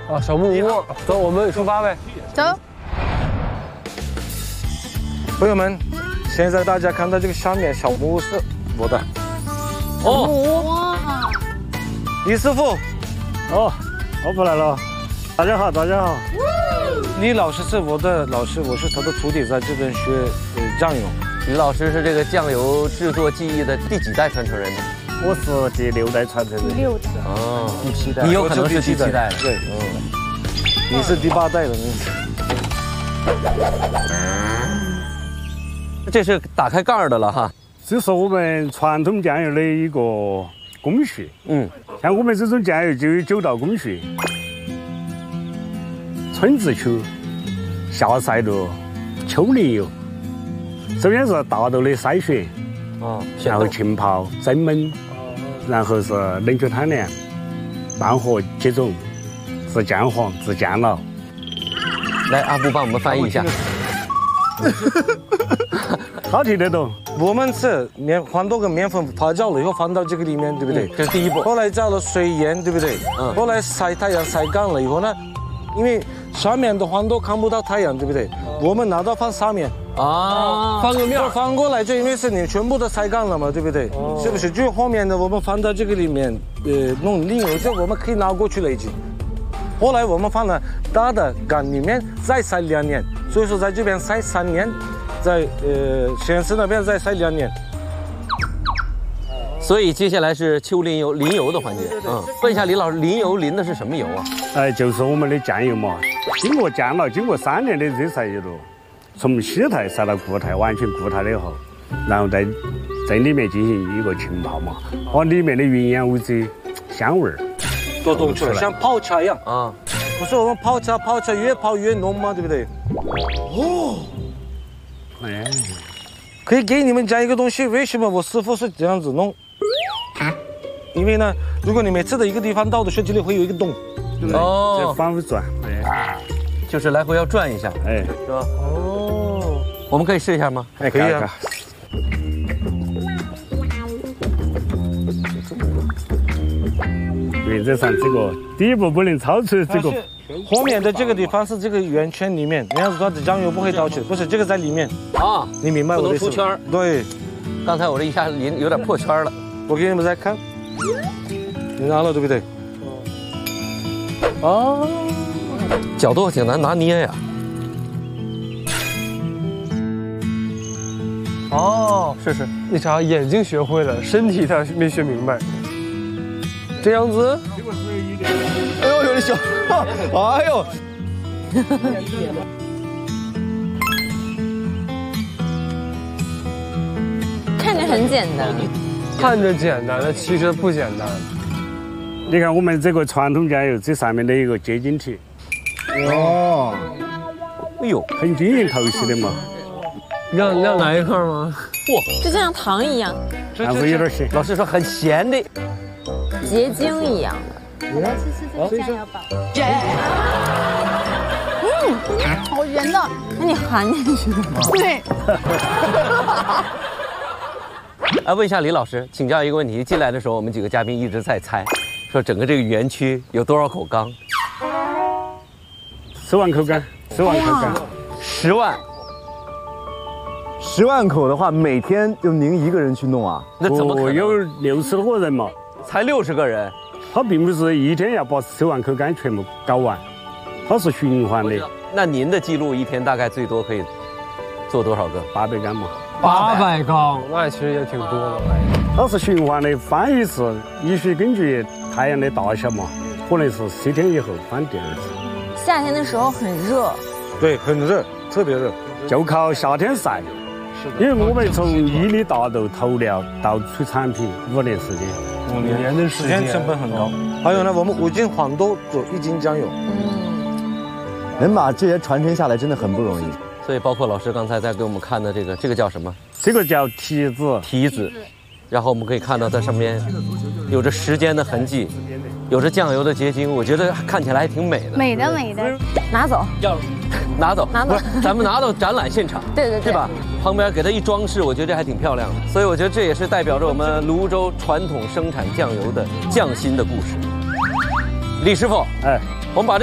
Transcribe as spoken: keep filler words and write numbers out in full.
啊，小木屋，走，我们出发呗。 走。 朋友们，现在大家看到这个下面小木屋是我的。 哦， 哇！ 李师傅， 哦，我不来了。大家好，大家好。 李老师是我的老师，我是他的徒弟，在这边学呃酱油。 李老师是这个酱油制作技艺的第几代传承人呢？ 我是第六代传承人。 第六代。 哦， 第七代。 你有可能是第七代。 对，嗯。你是第八代了，你。 这是打开盖的了哈。 这是我们传统酱油的一个工序。 嗯， 像我们这种酱油就有九道工序：春自曲、夏晒露、秋淋油。首先是大豆的筛选， 哦， 然后浸泡、蒸焖，然后是冷却摊凉，慢火接种，至姜黄至酱老。 来，阿布帮我们翻译一下。 他听得懂。 我们是面黄豆跟面粉发酵了以后放到这个里面，对不对？ 嗯、这是第一步。 后来加了水盐，对不对？ 嗯。 后来晒太阳晒干了以后呢，因为下面的黄豆看不到太阳，对不对？我们拿到放上面。 啊，翻个面， 翻过来，就因为是你全部都晒干了嘛，对不对？哦、是不是？就后面的我们放到这个里面，呃，弄淋油，这我们可以拿过去了已经。后来我们放了大的缸里面再晒两年，所以说在这边晒三年，在呃实验室那边再晒两年。 所以接下来是秋淋油淋油的环节。嗯，问一下李老师，淋油淋的是什么油啊？ 哎，就是我们的酱油嘛，经过酱了，经过三年的热晒油了。从稀态晒到固态，完全固态了以后，然后在在里面进行一个浸泡嘛，把里面的营养物质、香味儿都弄出来，像泡茶一样啊。 不是我们泡茶，泡茶越泡越浓嘛，对不对？哦，哎，可以给你们讲一个东西，为什么我师傅是这样子弄？因为呢，如果你每次的一个地方倒的时候，这里会有一个洞，对不对？ 哦，这反复转，哎， 就是来回要转一下， 哎， 是吧？我们可以试一下吗？ 哎，可以啊。 原则上，这个第一步不能超出这个。 后面的这个地方是这个圆圈里面，你要是说酱油不会倒去，不是这个在里面啊， 你明白我的意思？ 不能出圈。 对， 刚才我这一下淋有点破圈了。 我给你们再看，你拿了对不对？ 哦，角度挺难拿捏呀。哦，是是， 那啥，眼睛学会了，身体他没学明白。这样子， 哎呦，有点小，哎呦， 看着很简单， 看着简单，但其实不简单。 你看我们这个传统酱油，这上面的一个结晶体， 哦，哎呦， 很晶莹透析的嘛。 让让来一块吗？ 哇，就像糖一样， 还会有点咸。 老师说很咸的， 结晶一样的。 我来试试这个酱油宝。嗯，好圆的。 那你含进去吗？ 对。 哎，问一下李老师，请教一个问题。进来的时候，我们几个嘉宾一直在猜，说整个这个园区有多少口缸？ 十万口缸，十万口缸， 十万。 十万口的话，每天就您一个人去弄啊？ 那怎么可能？ 有六十多个人嘛， 才六十个人， 他并不是一天要把十万口缸全部搞完，他是循环的。 那您的记录一天大概最多可以做多少个？ 八百缸嘛。 八百缸，那其实也挺多的。 它是循环的，翻一次，必须根据太阳的大小嘛，可能是七天以后翻第二次。 夏天的时候很热， 对，很热，特别热， 就靠夏天晒。因为我们从一粒大豆投料到出产品五年时间， 五年的时间成本很高。还有呢，我们五斤黄豆做一斤酱油， 嗯，能把这些传承下来真的很不容易。 所以包括老师刚才在给我们看的这个，这个叫什么？ 这个叫提子， 提子。然后我们可以看到它上面有着时间的痕迹，有着酱油的结晶，我觉得看起来还挺美的。 美的美的， 拿走， 要拿走， 拿走， 咱们拿到展览现场， 对对对， 是吧？旁边给它一装饰，我觉得还挺漂亮的。所以我觉得这也是代表着我们泸州传统生产酱油的匠心的故事。李师傅，哎，我们把这。